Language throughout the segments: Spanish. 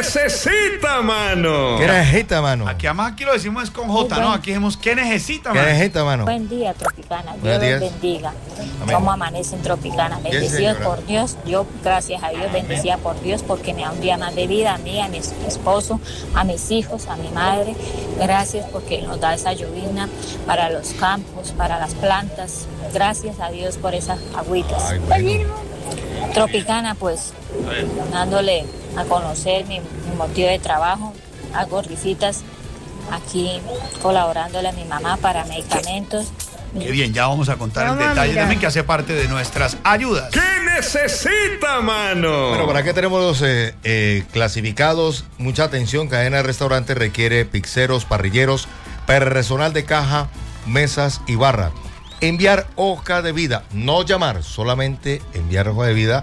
necesita, mano? ¿Qué necesita, mano? Aquí además aquí lo decimos es con J, ¿no? Aquí decimos ¿qué necesita, ¿Qué mano? necesita, mano? Buen día, Tropicana. Buenos Dios días. los bendiga. Amén. ¿Cómo amanecen, Tropicana? Bendecidos señora. por Dios. Yo, gracias a Dios, bendecida por Dios porque me da un día más de vida a mí, a mi esposo, a mis hijos, a mi madre. Gracias porque nos da esa llovizna para los campos, para las plantas. Gracias a Dios por esas agüitas. Ay, bueno. Tropicana, pues, dándole a conocer mi motivo de trabajo. Hago risitas aquí colaborándole a mi mamá para medicamentos. Qué bien, ya vamos a contar Vamos en a detalle mirar. también que hace parte de nuestras ayudas. ¿Qué necesita, mano? Bueno, ¿para qué tenemos los clasificados? Mucha atención, cadena de restaurantes requiere pizzeros, parrilleros, personal de caja, mesas y barra. Enviar hoja de vida, no llamar, solamente enviar hoja de vida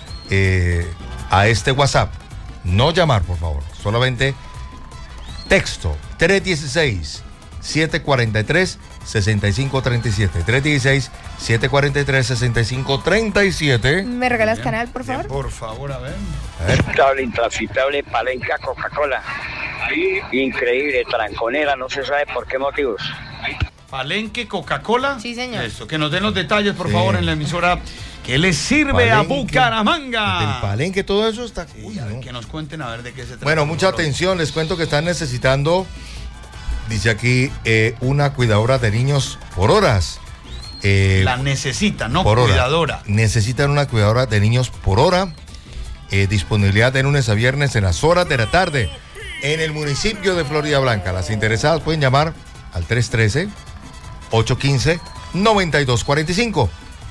a este WhatsApp. No llamar, por favor, solamente texto 316-743-6537. 316-743-6537. ¿Me regalas canal, por favor? Por favor, a ver. Intransitable, intransitable, Palenca, Coca-Cola. Increíble, tranconera, no se sabe por qué motivos. Palenque, Coca-Cola. Sí, señor. Eso, que nos den los detalles, por Sí. favor, en la emisora. ¿Qué les sirve a Palenque. Bucaramanga? Del Palenque, todo eso está... Uy, A ver, no. que nos cuenten a ver de qué se trata. Bueno, mucha por favor. atención, les cuento que están necesitando, dice aquí, una cuidadora de niños por horas. La necesita, no por hora. cuidadora. Necesitan una cuidadora de niños por hora. Disponibilidad de lunes a viernes en las horas de la tarde en el municipio de Florida Blanca. Las interesadas pueden llamar al 313-815-9245.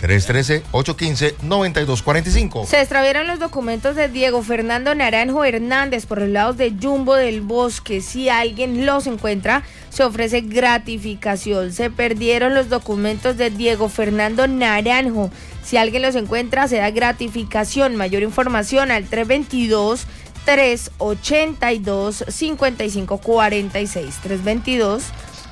313-815-9245. Se extraviaron los documentos de Diego Fernando Naranjo Hernández por los lados de Jumbo del Bosque. Si alguien los encuentra, se ofrece gratificación. Se perdieron los documentos de Diego Fernando Naranjo. Si alguien los encuentra, se da gratificación. Mayor información al 322-382-5546.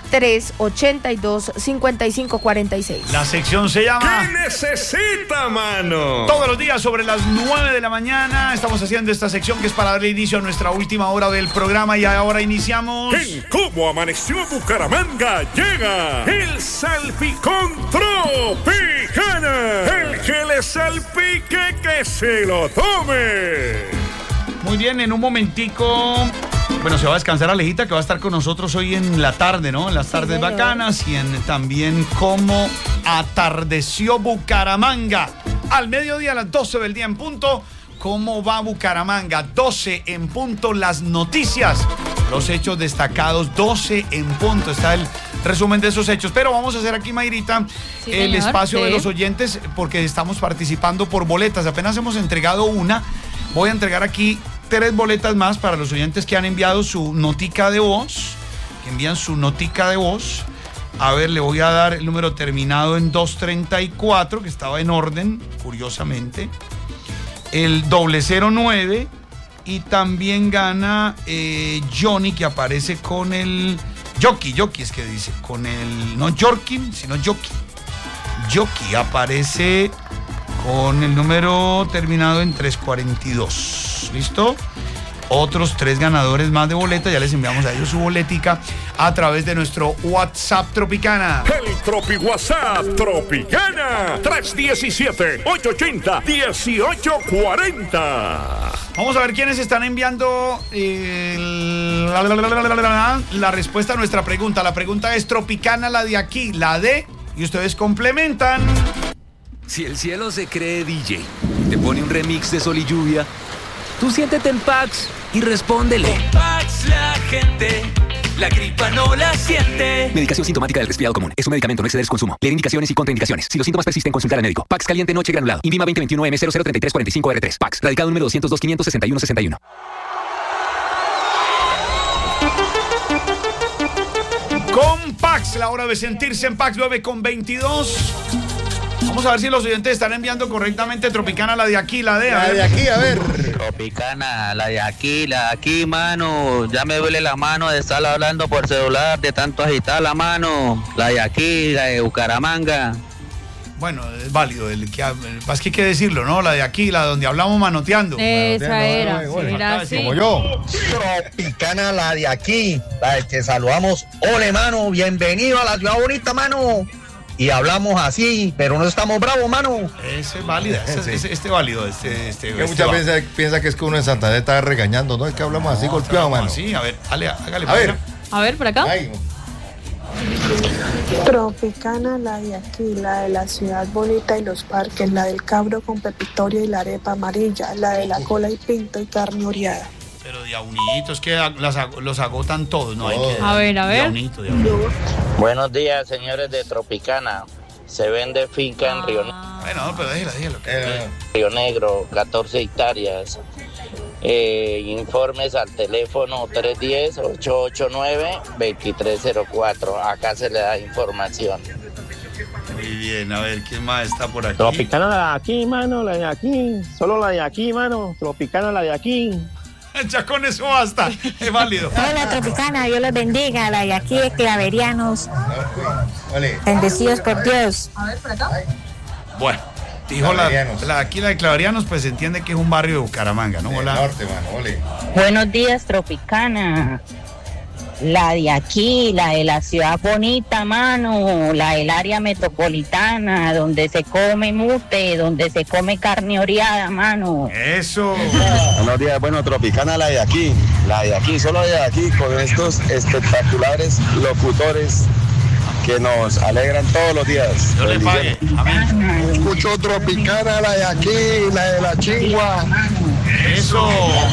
322-382-5546. La sección se llama ¿Qué necesita, mano? Todos los días sobre las 9 de la mañana. Estamos haciendo esta sección que es para darle inicio a nuestra última hora del programa y ahora iniciamos. En Cómo Amaneció Bucaramanga llega el Salpicón Tropicana. El que le salpique que se lo tome. Muy bien, en un momentico, bueno, se va a descansar Alejita, que va a estar con nosotros hoy en la tarde, ¿no? En las tardes señor. bacanas y en también cómo atardeció Bucaramanga. Al mediodía, a las 12 del día en punto, ¿cómo va Bucaramanga? 12 en punto, las noticias, los hechos destacados, 12 en punto, está el resumen de esos hechos. Pero vamos a hacer aquí, Mayrita, Sí, el señor. espacio de Sí. los oyentes, porque estamos participando por boletas. Apenas hemos entregado una. Voy a entregar aquí 3 boletas más para los oyentes que han enviado su notica de voz, que envían su notica de voz. A ver, le voy a dar el número terminado en 234, que estaba en orden, curiosamente. El 009 y también gana Johnny, que aparece con el... Jockey es que dice, con el... No Jorkin, sino Jockey. Jockey aparece con el número terminado en 342. ¿Listo? Otros 3 ganadores más de boleta. Ya les enviamos a ellos su boletica a través de nuestro WhatsApp Tropicana. El Tropi WhatsApp Tropicana 317-880-1840. Vamos a ver quiénes están enviando la respuesta a nuestra pregunta. La pregunta es Tropicana, la de aquí, la de... Y ustedes complementan. Si el cielo se cree DJ y te pone un remix de Sol y Lluvia, tú siéntete en Pax y respóndele. Con Pax la gente, la gripa no la siente. Medicación sintomática del resfriado común. Es un medicamento, no exceder su consumo. Leer indicaciones y contraindicaciones. Si los síntomas persisten, consultar al médico. Pax caliente noche granulado. INVIMA 2021M003345R3. Pax. Radicado número 202-561-61. Con Pax, la hora de sentirse en Pax 9:22. Vamos a ver si los oyentes están enviando correctamente Tropicana, la de aquí, la de... La de aquí, a ver. Tropicana, la de aquí, mano. Ya me duele la mano de estar hablando por celular, de tanto agitar la mano. La de aquí, la de Bucaramanga. Bueno, es válido. Más que hay que decirlo, ¿no? La de aquí, la donde hablamos manoteando. Esa era. Era así. como yo. Tropicana, la de aquí, la de que saludamos. Ole, mano, bienvenido a la ciudad bonita, mano. Y hablamos así, pero no estamos bravos, mano. Ese es válido, este válido. Que muchas veces piensa que es que uno en Santander está regañando, ¿no? Es que hablamos así golpeado, mano. Sí, a ver, hágale. A ver, por acá. Ay, Tropicana, la de aquí, la de la ciudad bonita y los parques, la del cabro con pepitoria y la arepa amarilla, la de la cola y pinto y carne oreada. Pero de a unito, es que los agotan todos, ¿no? Hay que, A ver. De a unito. Buenos días, señores de Tropicana. Se vende finca en Bueno, pero déjalo. Río Negro, 14 hectáreas. Informes al teléfono 310-889-2304. Acá se le da información. Muy bien, a ver, ¿quién más está por aquí? Tropicana la de aquí, mano, la de aquí. Solo la de aquí, mano. Tropicana la de aquí. Ya con eso basta, es válido. Hola Tropicana, Dios los bendiga, la de aquí de Claverianos, Vale. bendecidos por Dios. Bueno, dijo Claverianos. aquí la de Claverianos, pues se entiende que es un barrio de Bucaramanga, ¿no? Del Hola. norte, mano, ole. Buenos días Tropicana, la de aquí, la de la ciudad bonita, mano, la del área metropolitana, donde se come mute, donde se come carne oreada, mano. Eso. Buenos días, bueno, Tropicana, la de aquí, solo de aquí, con estos espectaculares locutores que nos alegran todos los días. Yo le pague. Amén. Escucho Tropicana, la de aquí, la de la chingua. Eso.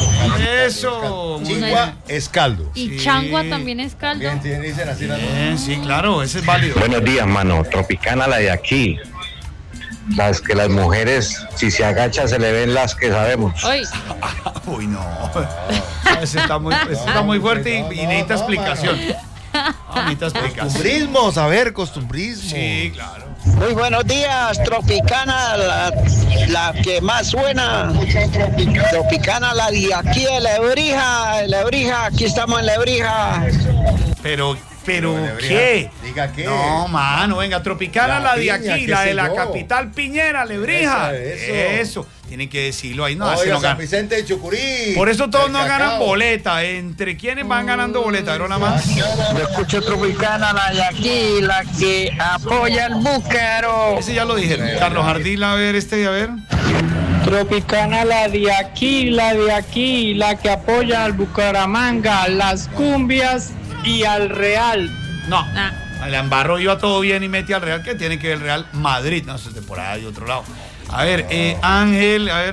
Chingua es caldo. Y Sí. changua también es caldo. Bien, dicen así las dos. Sí, claro, ese es válido. Buenos días, mano. Tropicana la de aquí. Las que las mujeres, si se agachan, se le ven las que sabemos. Ay, Uy, no. Ese está muy fuerte y necesita explicación. Necesita explicación. Costumbrismos, a ver, costumbrismo. Sí, claro. Muy buenos días, Tropicana, la que más suena. Tropicana, la de aquí de Lebrija, aquí estamos en Lebrija. Pero Lebrija, ¿qué? diga qué. No, mano, venga, Tropicana, la de piña, aquí, qué la de sé la yo. capital Piñera, Lebrija. Eso. Tienen que decirlo ahí, no, así Oiga, no San gana. Vicente de Chucurí. Por eso todos del no ganan cacao. boleta. ¿Entre quiénes van ganando boleta? Pero nada más. Yo escucho Tropicana, la de aquí, la que apoya el búcaro. Ese ya lo dijeron. Carlos Jardín, a ver, a ver. Tropicana la de aquí, la que apoya al Bucaramanga, las cumbias y al Real. No. El embarro iba todo bien y mete al Real, que tiene que ver el Real Madrid. No, eso es de por ahí, de otro lado. A ver, Ángel, a ver.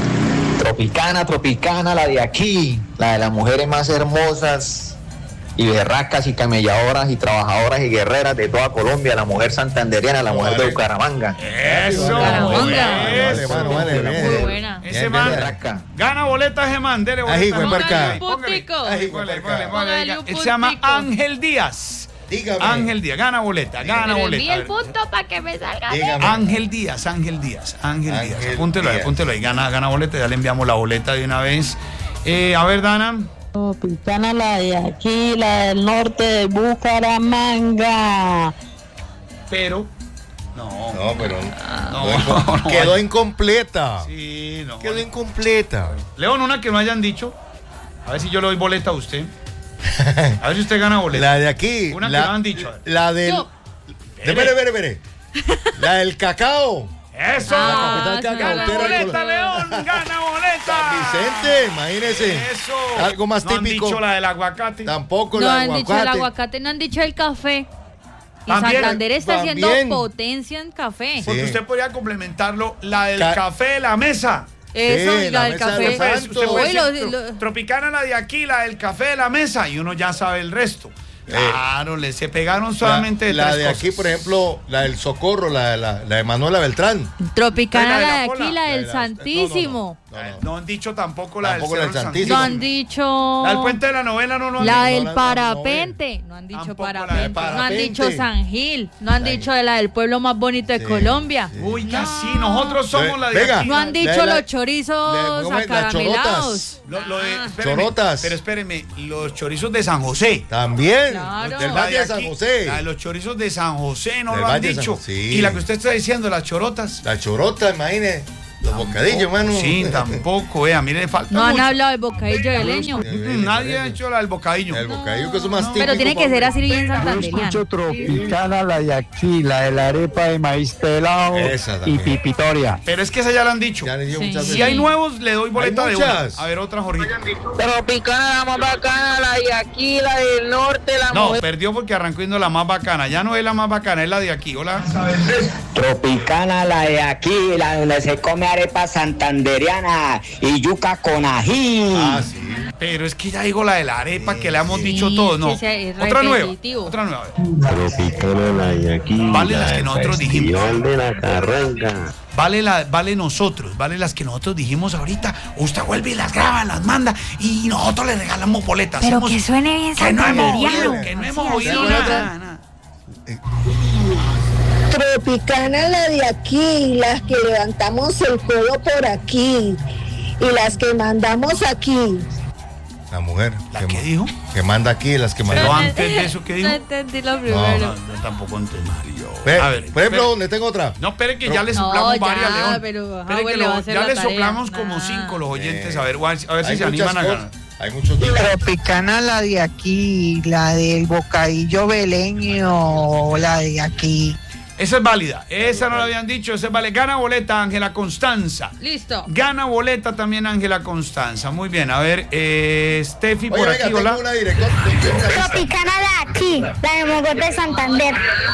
Tropicana, la de aquí, la de las mujeres más hermosas y berracas y camelladoras y trabajadoras y guerreras de toda Colombia, la mujer santanderiana, la mujer de Bucaramanga. Eso. Bucaramanga. Eso. Vale, muy bien. buena. Ese Bien, man berraca. gana boleta, ese man. Dele Ají, boleta. buen perca. Póngale un puntico. Póngale un Él se llama puntico. Ángel Díaz. Dígame. Ángel Díaz, gana boleta, gana Pero boleta. envíe A el ver. punto para que me salga. Dígame. Ángel Díaz. Ángel Apúntelo Díaz. ahí, gana boleta, ya le enviamos la boleta de una vez. A ver, Dana. Tropicana, la de aquí, la del norte de Bucaramanga. Pero, no. No, pero No. quedó incompleta. Sí, no. Quedó incompleta. León, una que no hayan dicho. A ver si yo le doy boleta a usted. A ver si usted gana boleta. La de aquí. Una que la, no han dicho. La del. Yo. Espere. La del cacao. ¡Eso! La capital ¡Gana cacautera del boleta, León! ¡Gana boleta! Vicente, imagínese. ¡Eso! Algo más no típico. han dicho la del aguacate. Tampoco No la han del dicho el aguacate. aguacate, no han dicho el café. Y También, Santander está haciendo también. potencia en café. Porque Sí. usted podría complementarlo, la del Ca- café de la mesa. Eso, Sí, y la la del mesa de café. los Pues, santos. usted puede Uy, decir, lo- Tropicana la de aquí, la del café de la mesa, y uno ya sabe el resto. Claro, se pegaron solamente la tres de cosas. aquí, por ejemplo, la del Socorro, la de Manuela Beltrán. Tropicana, La de la la de cola. aquí, la del La de la- Santísimo. No han dicho tampoco la Tampoco del la del Cerro Santísimo. No han dicho. La del puente de la novela no lo han La dicho. del no, parapente. No han dicho Tampoco la parapente. del No han parapente. dicho San Gil. No han dicho de la del pueblo más bonito de Colombia. Uy, casi, nosotros somos la de Venga. aquí. No han dicho la- los chorizos ¿cómo es? Las acaramelados. chorotas. Lo de, espéreme, Chorotas. Pero espéreme, los chorizos de San José. También. Claro. Del Valle de San José. La de los chorizos de San José, no Del lo han Valle de San dicho. José. Y la que usted está diciendo, las chorotas. La chorota, imagínese. Los bocadillos, mano. Sí, tampoco, a mí le falta No han mucho. hablado del bocadillo de leño. Nadie ha hecho la del bocadillo. El bocadillo que es más típico. Pero tiene que ser así bien Yo santanderiano. escucho Tropicana, la de aquí, la de la arepa de maíz pelado Esa y también. pipitoria. Pero es que esa ya la han dicho. Ya le digo muchas Si veces. hay nuevos, le doy boleta Hay de una. muchas. A ver, otra, Jorgito. Tropicana, la más bacana, la de aquí, la del norte, la No, perdió porque arrancó yendo la más bacana. Ya no es la más bacana, es la de aquí. Hola. Tropicana, la de aquí, la donde se come arepa santanderiana y yuca con ají. Ah, sí. Pero es que ya digo la de la arepa que le hemos dicho todos. No. que sea- es Otra nueva. repetitivo. Otra nueva. Tropicana, la de aquí, Vale las que nosotros dijimos. de la carranga. Vale nosotros, vale las que nosotros dijimos ahorita. Usted vuelve y las graba, las manda y nosotros le regalamos boletas. Pero Hacemos que suene bien que no hemos santanderiano. oído, que no hemos Así, oído así. nada. Tropicana, la de aquí, las que levantamos el codo por aquí y las que mandamos aquí. La mujer. ¿La qué dijo? Que manda aquí, las que Pero mandó. antes de eso, ¿qué dijo? No entendí lo No, primero. Yo tampoco entendí. Ve, A ver, por ejemplo, espere. le tengo otra. No, espere que ya le No, soplamos ya, varias, León. pero, Espere que bueno, va a hacer ya la le tarea. soplamos como Nah. 5 los oyentes. A ver si Hay se animan a muchas ganar. cosas. Hay muchos. Tropicana, la de aquí, la del bocadillo la de aquí. Esa es válida. Esa no la habían dicho. Esa es válida. Gana boleta, Ángela Constanza. Listo. Gana boleta también Ángela Constanza. Muy bien. A ver, Steffi por Oye, aquí. venga, Hola. tengo una directora. Tropicana de aquí, la de Mogote de Santander.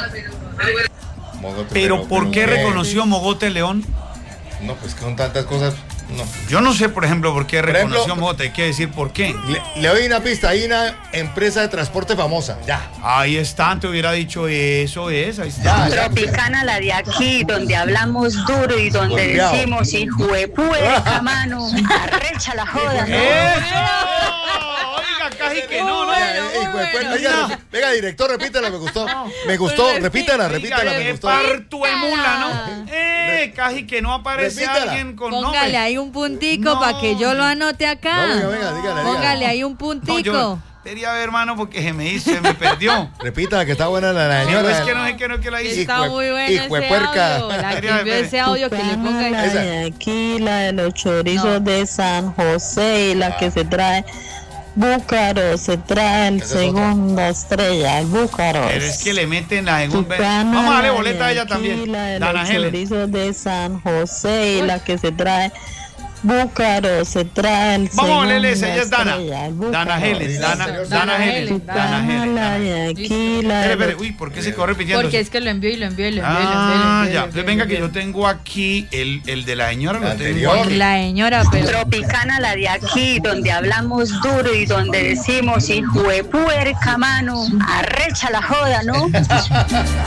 Pero ¿por qué ¿qué? reconoció Mogote León? No, pues que son tantas cosas. No. Yo no sé, por ejemplo, por qué Por reconoció ejemplo, Mogote. Hay que decir por qué. Le doy una pista. Hay una empresa de transporte famosa. Ya. Ahí está, te hubiera dicho eso es. Ahí está. Tropicana, la de aquí, donde hablamos duro y donde Golpeado. decimos, hijo de puerca, mano, arrecha la joda, ¿no? Oiga, casi que no, ¿no? Venga, director, repítela, me gustó. Me gustó, repítela, me gustó. Parto de mula, ¿no? Casi que no aparece Repítela. alguien con Póngale nombre. ahí un puntico para que yo lo anote acá. No, venga, dígale. Póngale ahí un No, puntico. yo quería ver, hermano, porque se me perdió. Repita, que está buena la Pero señora. es que no sé qué no que la hice. Está muy bueno hijo de ese puerca. audio. La que envió ese audio que le ponga La ahí. de aquí, la de los chorizos de San José y la que se trae Búcaro, se trae el segunda estrella, el Búcaro. Pero es que le meten la segunda. Tucana, Vamos a darle la boleta a de ella aquí, también. La de Dana los Helen. chorizos de San José y la que se trae Búcaro, se trae el Vamos a valerle, segunda ella es Dana. estrella, el Dana Búcaro. Helen. Dana Helen. Tucana, la de aquí, la de Espere, los- uy, ¿por qué se quedó repitiendo? Porque es que lo envió y lo envió y lo envió y lo envió. Ah, ya. Entonces venga que yo tengo aquí el de la señora, lo tengo aquí. La señora, pero. Tropicana, la de aquí, donde hablamos duro y donde decimos, hijo de puerca, mano, arrecha la joda, ¿no?